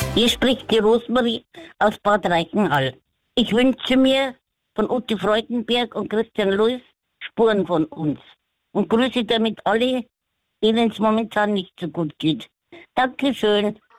Hier spricht die Rosmarie aus Bad Reichenhall. Ich wünsche mir von Utti Freudenberg und Christian Lewis Spuren von uns und grüße damit alle, denen es momentan nicht so gut geht. Dankeschön.